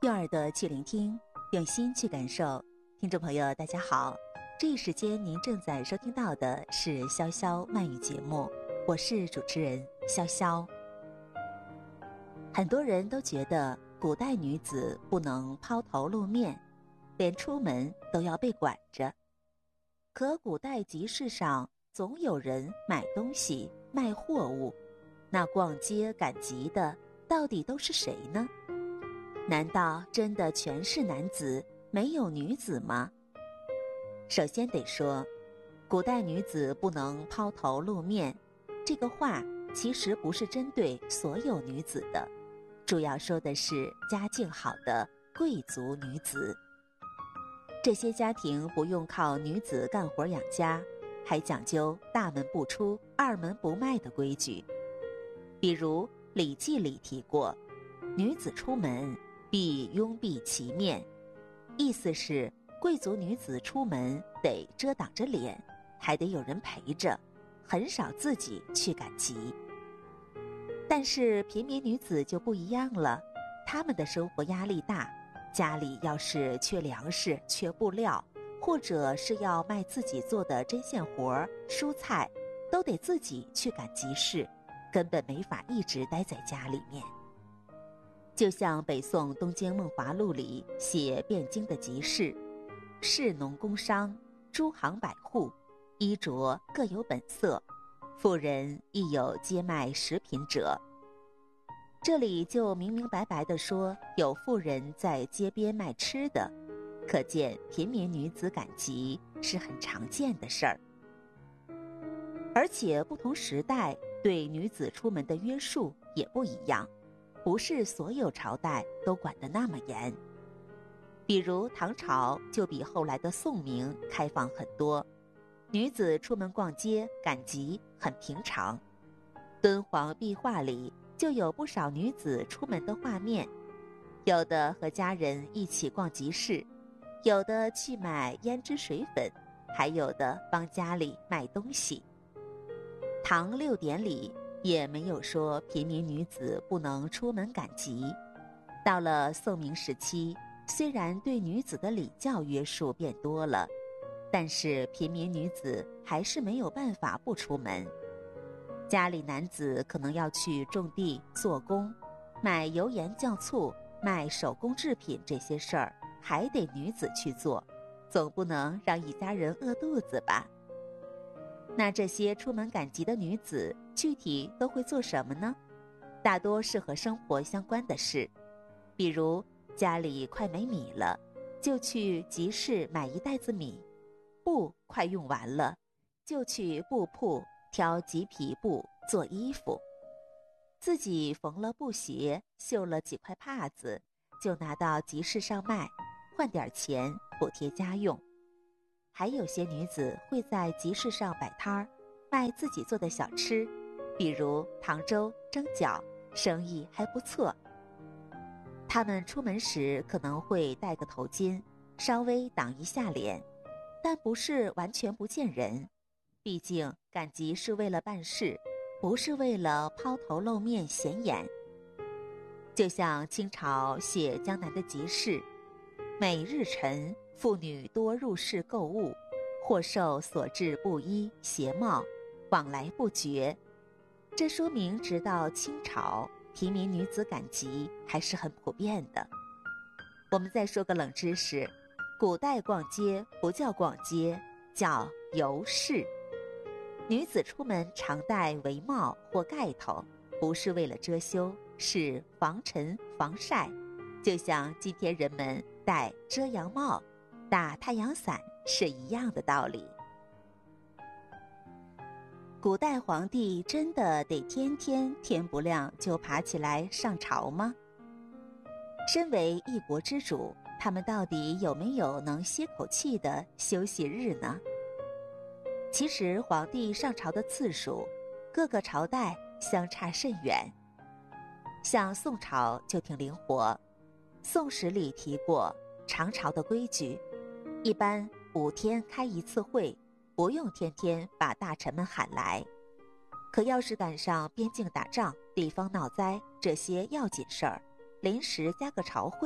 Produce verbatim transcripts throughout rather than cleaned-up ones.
用耳朵去聆听，用心去感受。听众朋友大家好，这一时间您正在收听到的是潇潇慢语节目，我是主持人潇潇。很多人都觉得古代女子不能抛头露面，连出门都要被管着。可古代集市上总有人买东西卖货物，那逛街赶集的到底都是谁呢？难道真的全是男子，没有女子吗？首先得说，古代女子不能抛头露面，这个话其实不是针对所有女子的，主要说的是家境好的贵族女子。这些家庭不用靠女子干活养家，还讲究大门不出、二门不迈的规矩。比如《礼记》里提过，女子出门必拥蔽其面，意思是贵族女子出门得遮挡着脸，还得有人陪着，很少自己去赶集。但是平民女子就不一样了，她们的生活压力大，家里要是缺粮食、缺布料，或者是要卖自己做的针线活、蔬菜，都得自己去赶集市，根本没法一直待在家里面。就像北宋《东京梦华录》里写汴京的集市，士农工商、诸行百户，衣着各有本色，妇人亦有皆卖食品者。这里就明明白白地说有妇人在街边卖吃的，可见平民女子赶集是很常见的事儿。而且不同时代对女子出门的约束也不一样，不是所有朝代都管得那么严。比如唐朝就比后来的宋明开放很多，女子出门逛街赶集很平常。敦煌壁画里就有不少女子出门的画面，有的和家人一起逛集市，有的去买胭脂水粉，还有的帮家里卖东西。唐六典里也没有说平民女子不能出门赶集。到了宋明时期，虽然对女子的礼教约束变多了，但是平民女子还是没有办法不出门。家里男子可能要去种地做工，买油盐酱醋，卖手工制品，这些事儿还得女子去做，总不能让一家人饿肚子吧。那这些出门赶集的女子具体都会做什么呢？大多是和生活相关的事，比如家里快没米了，就去集市买一袋子米；布快用完了，就去布铺挑几匹布做衣服；自己缝了布鞋，绣了几块帕子，就拿到集市上卖，换点钱补贴家用。还有些女子会在集市上摆摊儿，卖自己做的小吃，比如糖粥、蒸饺，生意还不错。她们出门时可能会戴个头巾，稍微挡一下脸，但不是完全不见人。毕竟赶集是为了办事，不是为了抛头露面显眼。就像清朝写江南的集市，每日晨，妇女多入市购物，或售所制布衣、鞋帽，往来不绝。这说明直到清朝，平民女子赶集还是很普遍的。我们再说个冷知识，古代逛街不叫逛街，叫游市。女子出门常戴围帽或盖头，不是为了遮羞，是防尘防晒，就像今天人们戴遮阳帽、打太阳伞是一样的道理。古代皇帝真的得天天天不亮就爬起来上朝吗？身为一国之主，他们到底有没有能歇口气的休息日呢？其实皇帝上朝的次数，各个朝代相差甚远。像宋朝就挺灵活，《宋史》里提过长朝的规矩，一般五天开一次会，不用天天把大臣们喊来。可要是赶上边境打仗、地方闹灾这些要紧事儿，临时加个朝会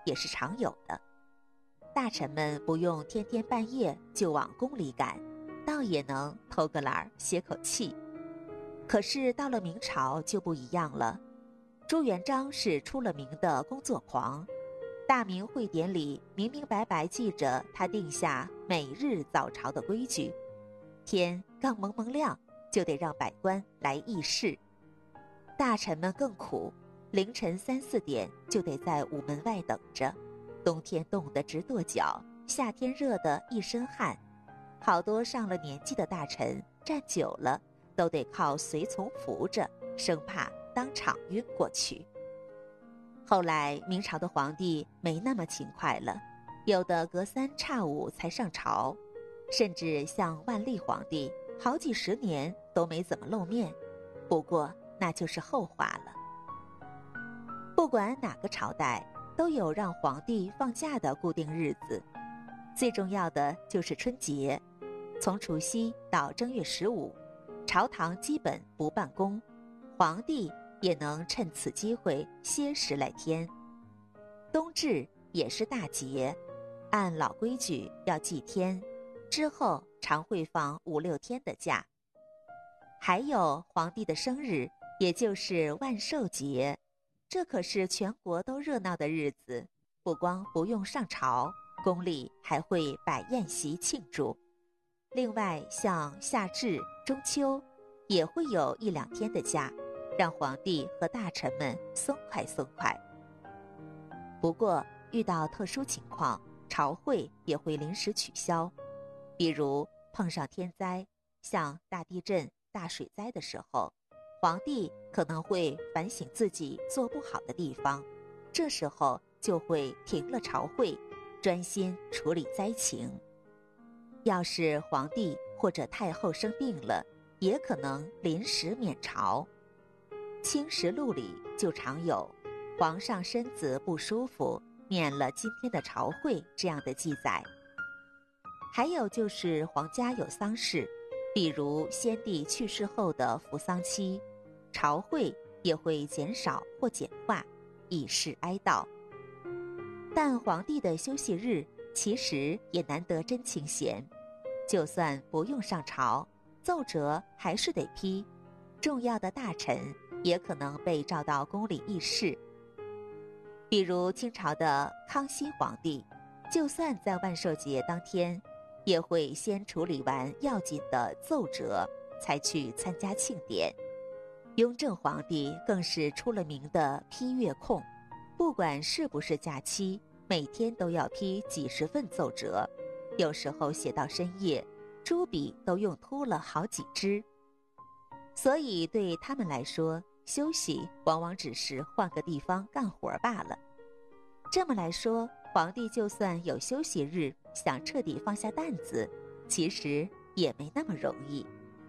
也是常有的。大臣们不用天天半夜就往宫里赶，倒也能偷个懒儿歇口气。可是到了明朝就不一样了，朱元璋是出了名的工作狂，大明会典里明明白白记着他定下每日早朝的规矩，天刚蒙蒙亮就得让百官来议事。大臣们更苦，凌晨三四点就得在午门外等着，冬天冻得直跺脚，夏天热得一身汗。好多上了年纪的大臣站久了都得靠随从扶着，生怕当场晕过去。后来明朝的皇帝没那么勤快了，有的隔三差五才上朝，甚至像万历皇帝好几十年都没怎么露面，不过那就是后话了。不管哪个朝代都有让皇帝放假的固定日子，最重要的就是春节，从除夕到正月十五，朝堂基本不办公，皇帝也能趁此机会歇十来天。冬至也是大节，按老规矩要祭天，之后常会放五六天的假。还有皇帝的生日，也就是万寿节，这可是全国都热闹的日子，不光不用上朝，宫里还会摆宴席庆祝。另外像夏至、中秋也会有一两天的假，让皇帝和大臣们松快松快。不过遇到特殊情况，朝会也会临时取消，比如碰上天灾，像大地震、大水灾的时候，皇帝可能会反省自己做不好的地方，这时候就会停了朝会，专心处理灾情。要是皇帝或者太后生病了，也可能临时免朝。清实录里就常有皇上身子不舒服，免了今天的朝会这样的记载。还有就是皇家有丧事，比如先帝去世后的服丧期，朝会也会减少或简化，以示哀悼。但皇帝的休息日其实也难得真清闲，就算不用上朝，奏折还是得批，重要的大臣也可能被召到宫里议事。比如清朝的康熙皇帝，就算在万寿节当天，也会先处理完要紧的奏折，才去参加庆典。雍正皇帝更是出了名的批阅控，不管是不是假期，每天都要批几十份奏折，有时候写到深夜，朱笔都用秃了好几支。所以对他们来说，休息往往只是换个地方干活罢了。这么来说，皇帝就算有休息日，想彻底放下担子，其实也没那么容易。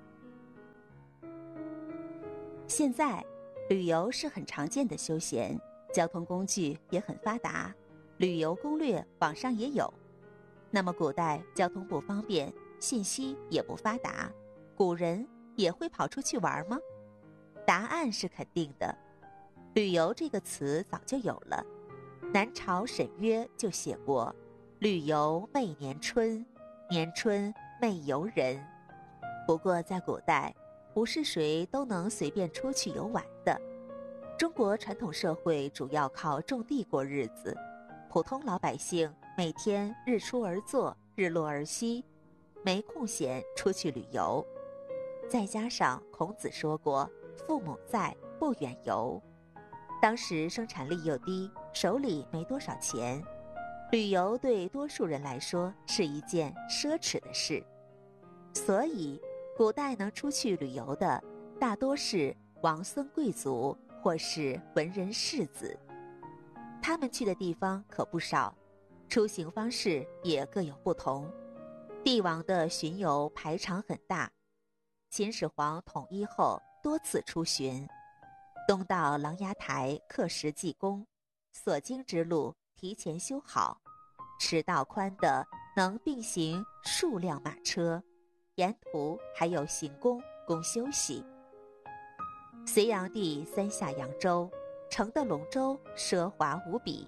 现在旅游是很常见的休闲，交通工具也很发达，旅游攻略网上也有。那么古代交通不方便，信息也不发达，古人也会跑出去玩吗？答案是肯定的。旅游这个词早就有了，南朝沈约就写过旅游媚年春，年春媚游人。不过在古代，不是谁都能随便出去游玩的。中国传统社会主要靠种地过日子，普通老百姓每天日出而作，日落而息，没空闲出去旅游。再加上孔子说过父母在，不远游。当时生产力又低，手里没多少钱，旅游对多数人来说是一件奢侈的事。所以古代能出去旅游的大多是王孙贵族或是文人士子，他们去的地方可不少，出行方式也各有不同。帝王的巡游排场很大，秦始皇统一后多次出巡，东到琅琊台刻石记功，所经之路提前修好，驰道宽的能并行数辆马车，沿途还有行宫供休息。隋炀帝三下扬州，成的龙舟奢华无比，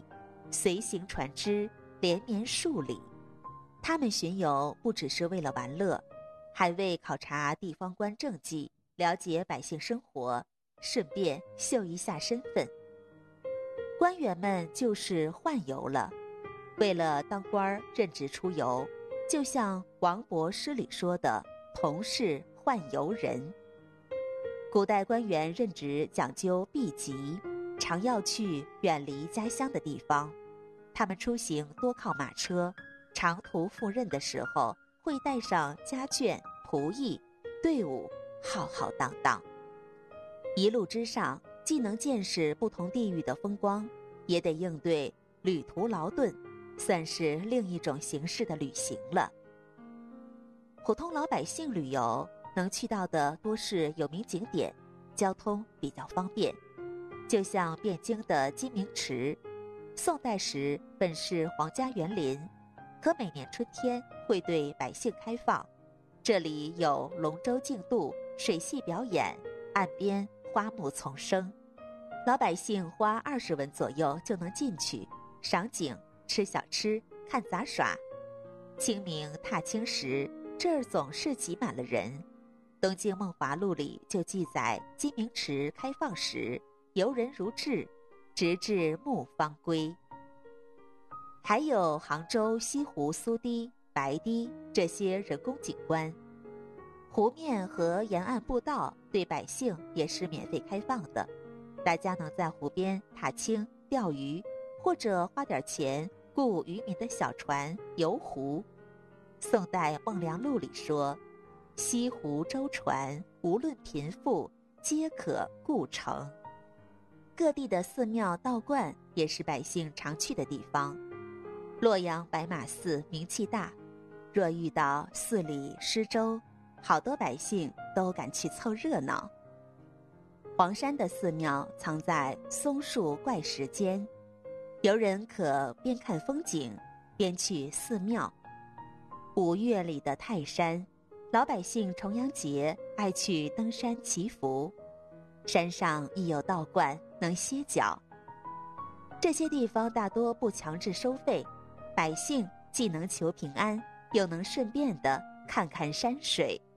随行船只连绵数里。他们巡游不只是为了玩乐，还为考察地方官政绩，了解百姓生活，顺便秀一下身份。官员们就是宦游了，为了当官任职出游，就像王勃诗里说的同是宦游人。古代官员任职讲究避疾，常要去远离家乡的地方，他们出行多靠马车，长途赴任的时候会带上家眷仆役，队伍浩浩荡荡。一路之上，既能见识不同地域的风光，也得应对旅途劳顿，算是另一种形式的旅行了。普通老百姓旅游能去到的多是有名景点，交通比较方便，就像汴京的鸡鸣池，宋代时本是皇家园林，可每年春天会对百姓开放。这里有龙舟竞渡、水戏表演，岸边花木丛生，老百姓花二十文左右就能进去，赏景、吃小吃、看杂耍。清明踏青时，这儿总是挤满了人。东京梦华录里就记载，鸡鸣池开放时，游人如织，直至暮方归。还有杭州西湖苏堤、白堤这些人工景观，湖面和沿岸步道对百姓也是免费开放的，大家能在湖边踏青、钓鱼，或者花点钱雇渔民的小船游湖。宋代《孟良录》里说，西湖舟船，无论贫富，皆可雇乘。各地的寺庙道观也是百姓常去的地方。洛阳白马寺名气大，若遇到寺里施粥，好多百姓都赶去凑热闹。黄山的寺庙藏在松树怪石间，游人可边看风景边去寺庙。五岳里的泰山，老百姓重阳节爱去登山祈福，山上亦有道观能歇脚。这些地方大多不强制收费，百姓既能求平安，又能顺便的看看山水。